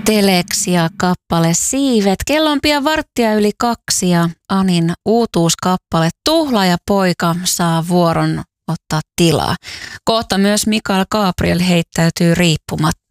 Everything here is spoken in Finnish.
Teleksia kappale Siivet. Kello on pian 1:15 ja Anin uutuuskappale Tuhlaaja poika saa vuoron ottaa tilaa. Kohta myös Mikael Gabriel heittäytyy riippumattomasti.